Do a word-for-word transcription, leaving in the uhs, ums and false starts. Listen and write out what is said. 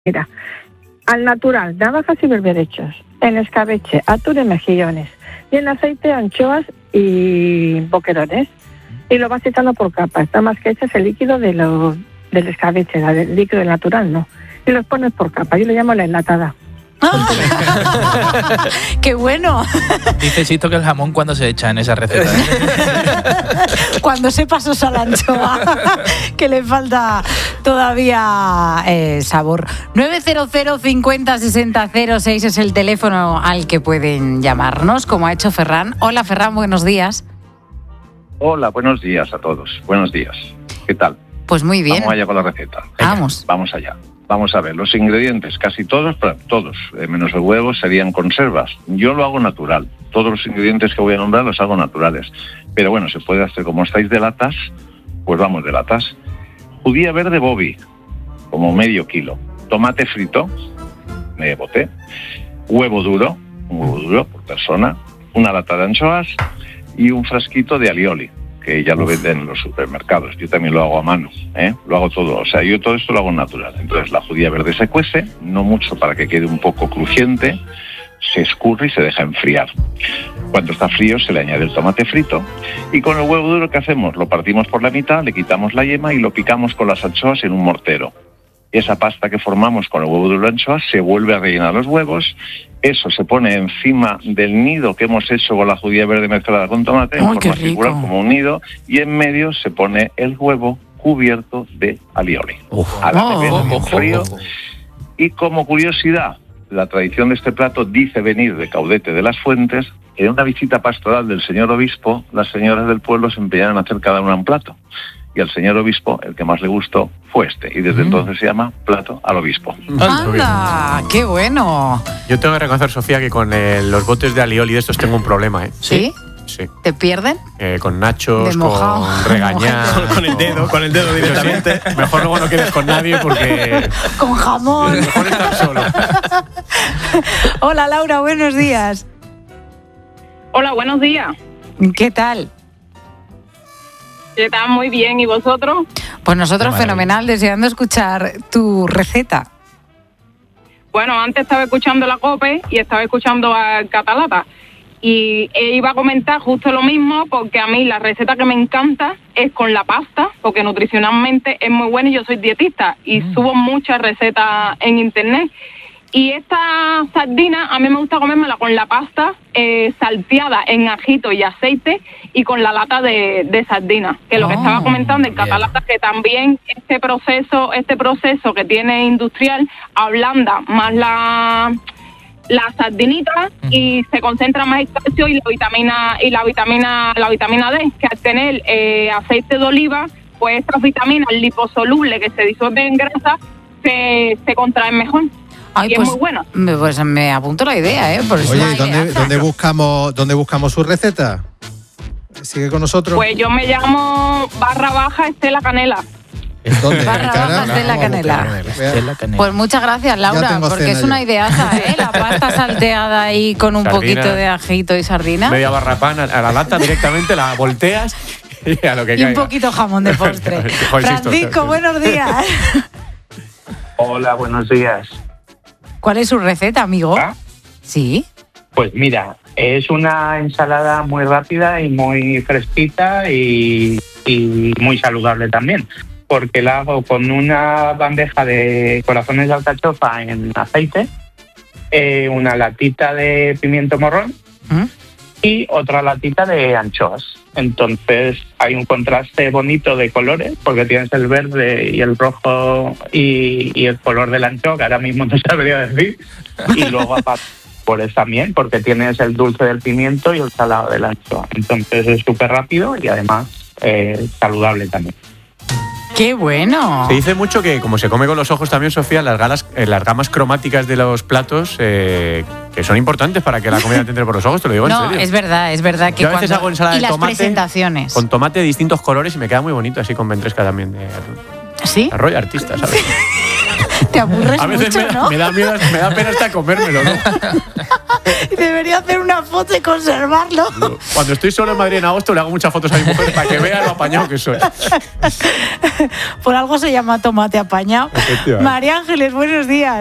Mira, al natural, navajas y berberechos, en escabeche, atún y mejillones, y en aceite, anchoas y boquerones. Y lo vas echando por capas, nada más que echas el líquido de lo, del escabeche, el líquido del natural, no. Y los pones por capas, yo le llamo la enlatada. ¡Ah! ¡Qué bueno! Dice Chito que el jamón cuando se echa en esa receta, ¿eh? Cuando se pasó a la anchoa, que le falta todavía eh, sabor. nueve cero cero, cincuenta, sesenta, cero seis es el teléfono al que pueden llamarnos, como ha hecho Ferran. Hola Ferran, buenos días. Hola, buenos días a todos. Buenos días. ¿Qué tal? Pues muy bien. Vamos allá con la receta. Venga, vamos. Vamos allá. Vamos a ver, los ingredientes, casi todos, todos, eh, menos el huevo, serían conservas. Yo lo hago natural. Todos los ingredientes que voy a nombrar los hago naturales. Pero bueno, se puede hacer, como estáis de latas, pues vamos de latas. Judía verde Bobby, como medio kilo. Tomate frito, medio bote. Huevo duro, un huevo duro por persona. Una lata de anchoas y un frasquito de alioli, que ya lo venden en los supermercados. Yo también lo hago a mano, ¿eh? Lo hago todo, o sea, yo todo esto lo hago natural. Entonces la judía verde se cuece, no mucho para que quede un poco crujiente, se escurre y se deja enfriar. Cuando está frío se le añade el tomate frito y con el huevo duro, ¿qué hacemos? Lo partimos por la mitad, le quitamos la yema y lo picamos con las anchoas en un mortero. Esa pasta que formamos con el huevo duro y la anchoa se vuelve a rellenar los huevos. Eso se pone encima del nido que hemos hecho con la judía verde mezclada con tomate, en forma circular como un nido, y en medio se pone el huevo cubierto de alioli. Uf. A la Oh, vez, oh, en frío. oh, oh. Y como curiosidad, la tradición de este plato dice venir de Caudete de las Fuentes. En una visita pastoral del señor obispo, las señoras del pueblo se empeñaron a hacer cada una un plato. Y al señor obispo, el que más le gustó fue este. Y desde mm. entonces se llama plato al obispo. ¡Anda! ¡Qué bueno! Yo tengo que reconocer, Sofía, que con el, los botes de alioli de estos tengo un problema, ¿eh? ¿Sí? Sí. ¿Te pierden? Eh, con nachos, mojado, con regañar. Con, con el dedo, con el dedo directamente. Sí, mejor luego no quedes con nadie porque... Con jamón. Mejor estar solo. Hola Laura, buenos días. Hola, buenos días. ¿Qué tal? ¿Qué tal? Muy bien. ¿Y vosotros? Pues nosotros fenomenal, deseando escuchar tu receta. Bueno, antes estaba escuchando la COPE y estaba escuchando a Catalata. Y iba a comentar justo lo mismo, porque a mí la receta que me encanta es con la pasta, porque nutricionalmente es muy buena y yo soy dietista y mm. subo muchas recetas en internet. Y esta sardina a mí me gusta comérmela con la pasta eh, salteada en ajito y aceite y con la lata de, de sardina, que es lo oh, que estaba comentando en Catalata, que también este proceso, este proceso que tiene industrial ablanda más la la sardinita y se concentra más el calcio y la vitamina y la vitamina la vitamina D, que al tener eh, aceite de oliva, pues estas vitaminas liposolubles que se disuelven en grasa se, se contraen mejor. Ay, y pues, es muy bueno. Me, pues me apunto la idea, ¿eh? Por Oye, ¿dónde, ¿dónde buscamos dónde buscamos su receta? ¿Sigue con nosotros? Pues yo me llamo barra baja Estela Canela. ¿Dónde? Barra baja Estela Canela. Estela Canela. Pues muchas gracias, Laura, porque es una yo. ideaza, ¿eh? La pasta salteada ahí con un Sardina, poquito de ajito y sardina. Media barra pan a, a la lata directamente, la volteas y a lo que Y caiga. un poquito jamón de postre. Joder, Francisco, buenos días. Hola, buenos días. ¿Cuál es su receta, amigo? ¿Ah? Sí. Pues mira, es una ensalada muy rápida y muy fresquita y, y muy saludable también, porque la hago con una bandeja de corazones de alcachofa en aceite, eh, una latita de pimiento morrón ¿Mm? y otra latita de anchoas. Entonces hay un contraste bonito de colores, porque tienes el verde y el rojo y, y el color de la anchoa, que ahora mismo no sabría decir, y luego aparte pues también, porque tienes el dulce del pimiento y el salado de la anchoa. Entonces es súper rápido y además eh, saludable también. ¡Qué bueno! Se dice mucho que, como se come con los ojos también, Sofía, las, galas, eh, las gamas cromáticas de los platos eh, que son importantes para que la comida te entre por los ojos, te lo digo no, en serio. No, es verdad, es verdad que Yo a veces cuando... hago ensalada y de las tomate presentaciones. Con tomate de distintos colores y me queda muy bonito, así con ventresca también de atún. ¿Sí? Arroyo artista, ¿sabes? Te aburres A veces mucho, me, ¿no? me da miedo, me da pena hasta comérmelo, ¿no? Debería hacer una foto y conservarlo. Cuando estoy solo en Madrid en agosto le hago muchas fotos a mi mujer para que vea lo apañado que soy. Por algo se llama tomate apañado. María Ángeles, buenos días.